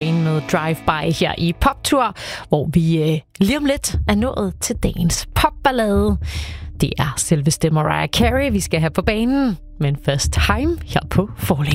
Train med Drive-By her i Poptur, hvor vi lige om lidt er nået til dagens popballade. Det er selveste Mariah Carey, vi skal have på banen, men først Haim her på Falling.